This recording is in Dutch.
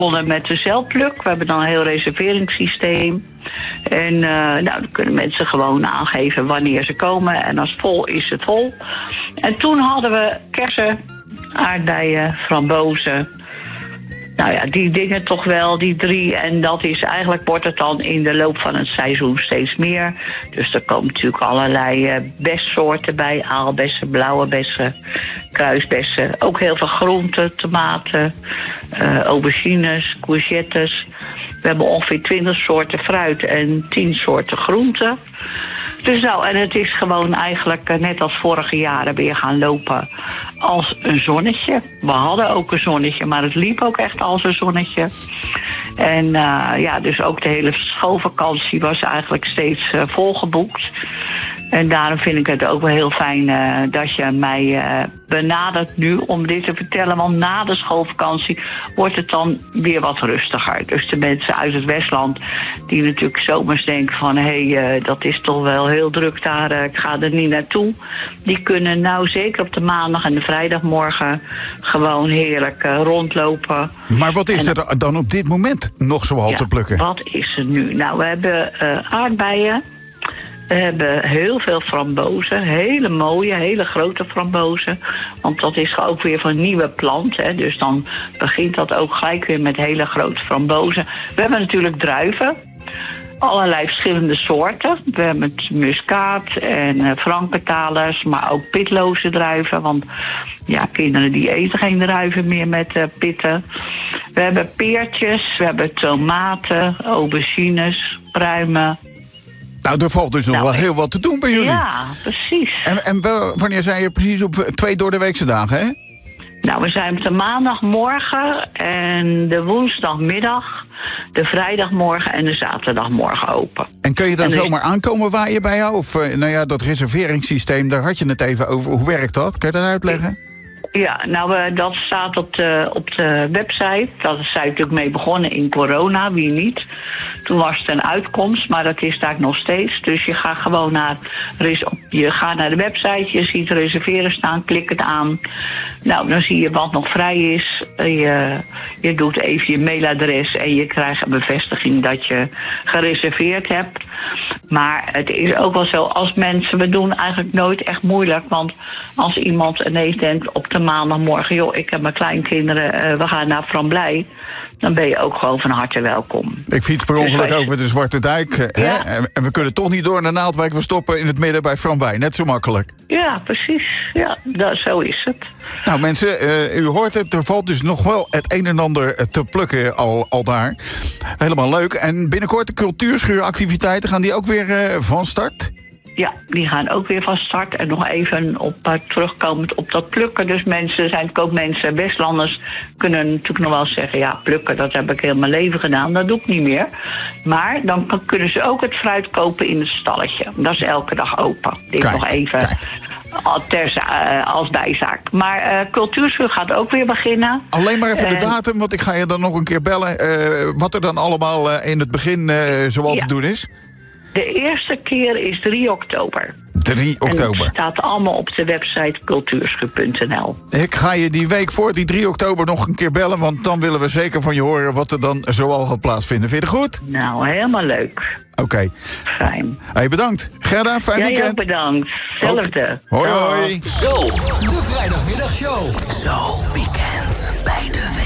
begonnen met de zelfpluk. We hebben dan een heel reserveringssysteem. En dan kunnen mensen gewoon aangeven wanneer ze komen. En als het vol is het vol. En toen hadden we kersen, aardbeien, frambozen. Nou ja, die dingen toch wel, die 3. En dat is eigenlijk, wordt het dan in de loop van het seizoen steeds meer. Dus er komen natuurlijk allerlei bestsoorten bij. Aalbessen, blauwe bessen, kruisbessen. Ook heel veel groenten, tomaten, aubergines, courgettes. We hebben ongeveer 20 soorten fruit en 10 soorten groenten. Dus nou, en het is gewoon eigenlijk net als vorige jaren weer gaan lopen als een zonnetje. We hadden ook een zonnetje, maar het liep ook echt als een zonnetje. En dus ook de hele schoolvakantie was eigenlijk steeds volgeboekt. En daarom vind ik het ook wel heel fijn dat je mij benadert nu om dit te vertellen. Want na de schoolvakantie wordt het dan weer wat rustiger. Dus de mensen uit het Westland die natuurlijk zomers denken van dat is toch wel heel druk daar, ik ga er niet naartoe. Die kunnen nou zeker op de maandag en de vrijdagmorgen gewoon heerlijk rondlopen. Maar wat is er dan op dit moment nog zoal te plukken? Wat is er nu? Nou, we hebben aardbeien. We hebben heel veel frambozen, hele mooie, hele grote frambozen. Want dat is ook weer van nieuwe plant, hè. Dus dan begint dat ook gelijk weer met hele grote frambozen. We hebben natuurlijk druiven, allerlei verschillende soorten. We hebben muskaat en frankentalers, maar ook pitloze druiven. Want ja, kinderen die eten geen druiven meer met pitten. We hebben peertjes, we hebben tomaten, aubergines, pruimen. Nou, er valt dus nog wel heel wat te doen bij jullie. Ja, precies. En wanneer zijn je precies op 2 doordeweekse dagen, hè? Nou, we zijn op de maandagmorgen en de woensdagmiddag, de vrijdagmorgen en de zaterdagmorgen open. En kun je dan zomaar aankomen waar je bij jou? Of dat reserveringssysteem, daar had je het even over. Hoe werkt dat? Kun je dat uitleggen? Ja, nou, dat staat op de website. Dat is zij natuurlijk mee begonnen in corona, wie niet. Toen was het een uitkomst, maar dat is daar nog steeds. Dus je gaat gewoon naar de website, je ziet reserveren staan, klik het aan. Nou, dan zie je wat nog vrij is. Je doet even je mailadres en je krijgt een bevestiging dat je gereserveerd hebt. Maar het is ook wel zo, als mensen, we doen eigenlijk nooit echt moeilijk. Want als iemand ineens denkt op de maandagmorgen, joh, ik heb mijn kleinkinderen, we gaan naar Framblij, dan ben je ook gewoon van harte welkom. Ik fiets per ongeluk over de Zwarte Dijk. Ja. Hè? En we kunnen toch niet door naar Naaldwijk, we stoppen in het midden bij Framblij. Net zo makkelijk. Ja, precies. Ja, zo is het. Nou mensen, u hoort het, er valt dus nog wel het een en ander te plukken al daar. Helemaal leuk. En binnenkort de cultuurschuuractiviteiten, gaan die ook weer van start? Ja, die gaan ook weer van start. En nog even terugkomend op dat plukken. Dus mensen, Westlanders, kunnen natuurlijk nog wel zeggen, ja, plukken, dat heb ik heel mijn leven gedaan. Dat doe ik niet meer. Maar dan kunnen ze ook het fruit kopen in het stalletje. Dat is elke dag open. Dit nog even als bijzaak. Maar cultuurschuur gaat ook weer beginnen. Alleen maar even de datum, want ik ga je dan nog een keer bellen. Wat er dan allemaal in het begin zoal te doen is. De eerste keer is 3 oktober. 3 oktober. En het staat allemaal op de website cultuurschuur.nl. Ik ga je die week voor die 3 oktober nog een keer bellen, want dan willen we zeker van je horen wat er dan zoal gaat plaatsvinden. Vind je het goed? Nou, helemaal leuk. Oké. Fijn. Hey, bedankt. Gerda, fijn weekend. Jij ook bedankt. Hetzelfde. Hoi, hoi. Zo, de vrijdagmiddagshow. Zo weekend bij de